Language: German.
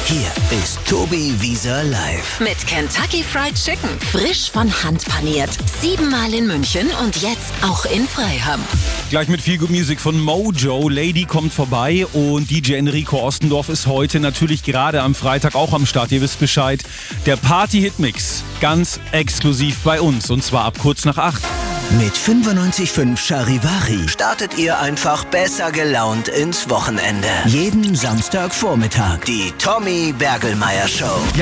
Hier ist Tobi Wieser live. Mit Kentucky Fried Chicken. Frisch von Hand paniert. 7-mal in München und jetzt auch in Freiham. Gleich mit viel Good Music von Mojo. Lady kommt vorbei und DJ Enrico Ostendorf ist heute natürlich gerade am Freitag auch am Start. Ihr wisst Bescheid. Der Party-Hitmix. Ganz exklusiv bei uns und zwar ab kurz nach 8. Mit 95.5 Charivari startet ihr einfach besser gelaunt ins Wochenende. Jeden Samstagvormittag die Tommy Bergelmeier Show.